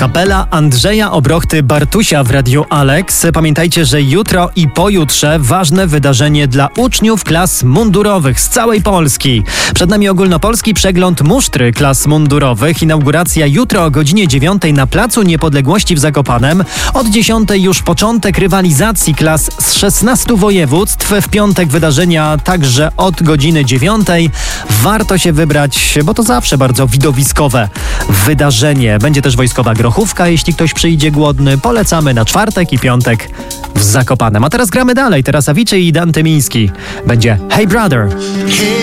Kapela Andrzeja Obrochty-Bartusia w Radiu Alex. Pamiętajcie, że jutro i pojutrze ważne wydarzenie dla uczniów klas mundurowych z całej Polski. Przed nami ogólnopolski przegląd musztry klas mundurowych. Inauguracja jutro o godzinie 9 na Placu Niepodległości w Zakopanem. Od 10 już początek rywalizacji klas z 16 województw. W piątek wydarzenia także od godziny 9. Warto się wybrać, bo to zawsze bardzo widowiskowe wydarzenie. Będzie też wojskowa grochówka, jeśli ktoś przyjdzie głodny. Polecamy na czwartek i piątek w Zakopanem. A teraz gramy dalej. Teraz Avicii i Dan Tymiński. Będzie Hey Brother.